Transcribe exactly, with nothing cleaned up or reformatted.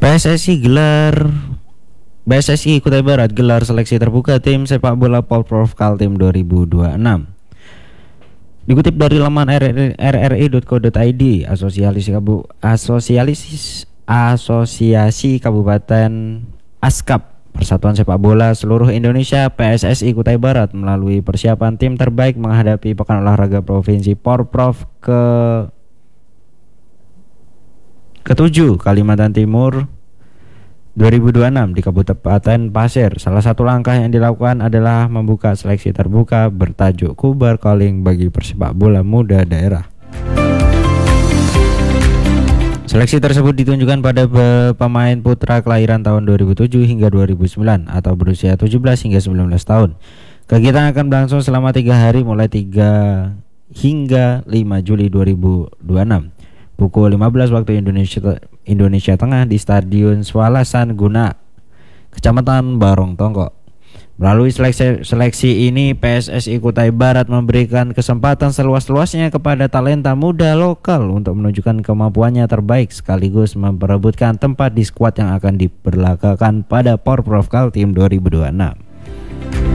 P S S I gelar P S S I Kutai Barat gelar seleksi terbuka tim sepak bola Porprov Kaltim dua ribu dua puluh enam. Dikutip dari laman r r i dot co dot i d, Asosiasi Kabu Asosialis Asosiasi Kabupaten Askap Persatuan Sepak Bola Seluruh Indonesia P S S I Kutai Barat melalui persiapan tim terbaik menghadapi Pekan Olahraga Provinsi Porprov ke ketujuh Kalimantan Timur dua ribu dua puluh enam di Kabupaten Pasir. Salah satu langkah yang dilakukan adalah membuka seleksi terbuka bertajuk Kubar Calling bagi persepak bola muda daerah. Seleksi tersebut ditunjukkan pada pemain putra kelahiran tahun dua ribu tujuh hingga dua ribu sembilan atau berusia tujuh belas hingga sembilan belas tahun. Kegiatan akan berlangsung selama tiga hari mulai tiga hingga lima Juli dua ribu dua puluh enam. Pukul lima belas waktu Indonesia Indonesia Tengah di Stadion Swalasan Guna, Kecamatan Barong Tongko. Melalui seleksi, seleksi ini P S S I Kutai Barat memberikan kesempatan seluas-luasnya kepada talenta muda lokal untuk menunjukkan kemampuannya terbaik sekaligus memperebutkan tempat di skuad yang akan diberlagakan pada Porprov Kaltim dua ribu dua puluh enam.